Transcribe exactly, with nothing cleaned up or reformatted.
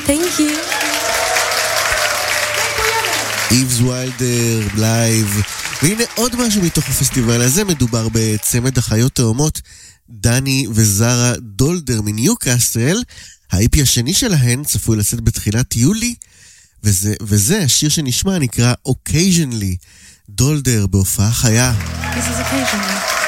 Thank you. איבס ויילדר, לייב. והנה עוד משהו מתוך הפסטיבל הזה, מדובר בצמד החיות תאומות, דני וזרה דולדר מניוקאסל. האיפי השני שלהן צפוי לצאת בתחילת יולי, וזה, וזה השיר שנשמע נקרא Occasionally, דולדר בהופעה חיה. This is Occasionally.